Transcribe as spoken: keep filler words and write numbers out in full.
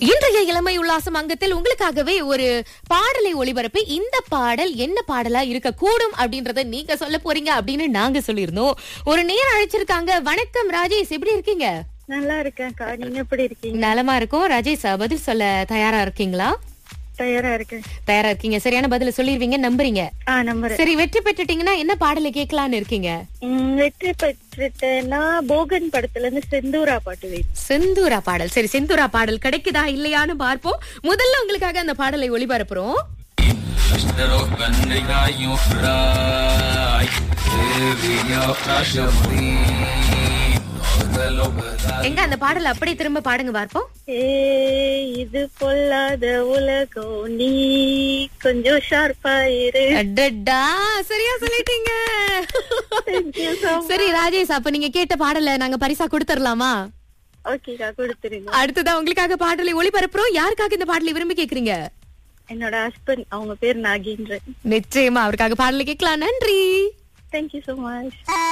இன்றைய இளமை உல்லாசம் அங்கத்தில் உங்களுக்காகவே ஒரு பாடலை ஒளிபரப்பு. இந்த பாடல் என்ன பாடலா இருக்க கூடும் அப்படின்றத நீங்க சொல்ல போறீங்க அப்படின்னு நாங்க சொல்லியிருந்தோம். ஒரு நேரம் அழைச்சிருக்காங்க. வணக்கம் ராஜேஷ், எப்படி இருக்கீங்க? நல்லா இருக்கேன்க்கா, நீங்க எப்படி இருக்கீங்க? நலமா இருக்கும். ராஜேஷ், பதில் சொல்ல தயாரா இருக்கீங்களா? தயாரா இருக்கேன். தயாரா இருக்கீங்க. சரியான பதில சொல்லிருவீங்க நம்புறீங்க. ஆ நம்புறேன். சரி, வெற்றி பெற்றுட்டீங்கன்னா என்ன பாடலை கேட்கலான்னு இருக்கீங்க? ம், வெற்றி பெற்றுட்டேன்னா போகன் படத்துல இருந்து செந்தூரா பாட்டு வை. செந்தூரா பாடல். சரி, செந்தூரா பாடல் கிடைக்குதா இல்லையான்னு பார்ப்போம். முதல்ல உங்களுக்காக அந்த பாடலை ஒளிபரப்புறோம். எங்க அந்த பாடல் அப்படியே திரும்ப பாடுங்க பார்ப்போம். ஏ இது பொல்லாத உலகம், நீ கொஞ்சம் ஷார்ப்பா இரு. அடடா, சரியா சொல்லிட்டீங்க. சரி ராஜேஷ், அப்ப நீங்க கேட்ட பாடலை நாங்க பரிசா கொடுத்துடலாமா? ஓகேக்கா, கொடுத்துருங்க. அடுத்ததான் உங்களுக்காக பாடலை ஒளிபரப்புறோம். யாருக்காக இந்த பாடலை விரும்பி கேக்குறீங்க? என்னோட ஹஸ்பண்ட், அவங்க பேர் நாகேந்திரன். நிச்சயமா அவருக்காக பாடலை கேட்கலாம். நன்றி. Thank you so much.